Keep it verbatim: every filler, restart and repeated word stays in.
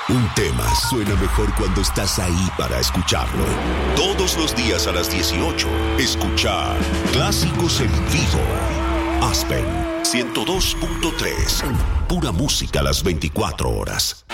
Un tema suena mejor cuando estás ahí para escucharlo. Todos los días a las dieciocho, escuchar Clásicos en Vivo. Aspen ciento dos punto tres. Pura música a las veinticuatro horas.